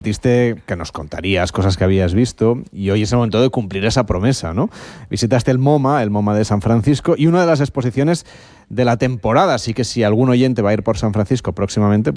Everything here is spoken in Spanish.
Dijiste que nos contarías cosas que habías visto y hoy es el momento de cumplir esa promesa, ¿no? Visitaste el MoMA de San Francisco, y una de las exposiciones de la temporada, así que si algún oyente va a ir por San Francisco próximamente,